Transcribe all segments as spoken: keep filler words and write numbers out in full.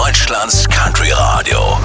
Deutschlands Country Radio.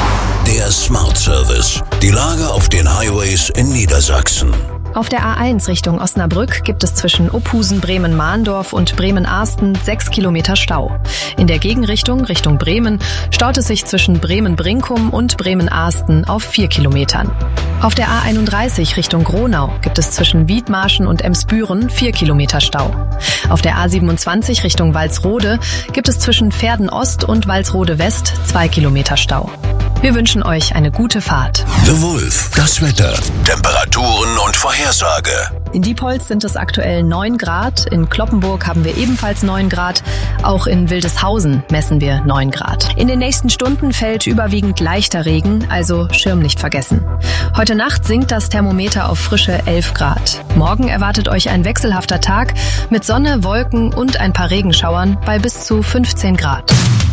Der Smart Service. Die Lage auf den Highways in Niedersachsen. Auf der A eins Richtung Osnabrück gibt es zwischen Ophusen, Bremen-Mahndorf und Bremen-Arsten sechs Kilometer Stau. In der Gegenrichtung, Richtung Bremen, staut es sich zwischen Bremen-Brinkum und Bremen-Arsten auf vier Kilometern. Auf der A einunddreißig Richtung Gronau gibt es zwischen Wiedmarschen und Emsbüren vier Kilometer Stau. Auf der A siebenundzwanzig Richtung Walsrode gibt es zwischen Verden Ost und Walsrode West zwei Kilometer Stau. Wir wünschen euch eine gute Fahrt. The Wolf, das Wetter, Temperaturen und Vorhersage. In Diepholz sind es aktuell neun Grad, in Cloppenburg haben wir ebenfalls neun Grad, auch in Wildeshausen messen wir neun Grad. In den nächsten Stunden fällt überwiegend leichter Regen, also Schirm nicht vergessen. Heute Nacht sinkt das Thermometer auf frische elf Grad. Morgen erwartet euch ein wechselhafter Tag mit Sonne, Wolken und ein paar Regenschauern bei bis zu fünfzehn Grad.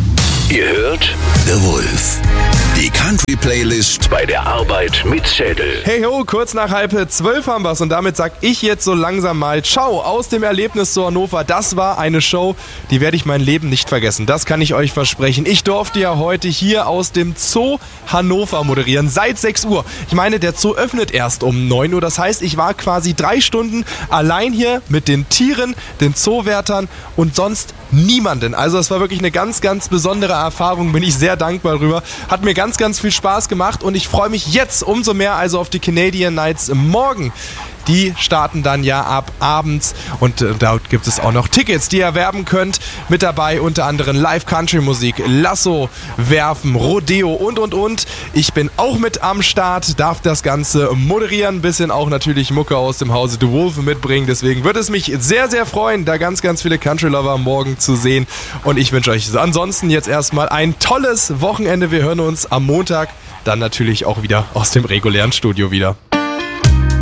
Ihr hört The Wolf. Die Country-Playlist bei der Arbeit mit Zettel. Hey ho, kurz nach halb zwölf haben wir's und damit sag ich jetzt so langsam mal Ciao aus dem Erlebnis zu Hannover. Das war eine Show, die werde ich mein Leben nicht vergessen. Das kann ich euch versprechen. Ich durfte ja heute hier aus dem Zoo Hannover moderieren, seit sechs Uhr. Ich meine, der Zoo öffnet erst um neun Uhr. Das heißt, ich war quasi drei Stunden allein hier mit den Tieren, den Zoowärtern und sonst niemanden. Also es war wirklich eine ganz, ganz besondere Erfahrung. Bin ich sehr dankbar drüber. Hat mir ganz, ganz viel Spaß gemacht und ich freue mich jetzt umso mehr also auf die Canadian Nights morgen. Die starten dann ja ab abends und äh, dort gibt es auch noch Tickets, die ihr erwerben könnt. Mit dabei unter anderem Live-Country-Musik, Lasso, Werfen, Rodeo und und und. Ich bin auch mit am Start, darf das Ganze moderieren, bisschen auch natürlich Mucke aus dem Hause The Wolf mitbringen. Deswegen würde es mich sehr, sehr freuen, da ganz, ganz viele Country-Lover morgen zu sehen. Und ich wünsche euch ansonsten jetzt erstmal ein tolles Wochenende. Wir hören uns am Montag dann natürlich auch wieder aus dem regulären Studio wieder.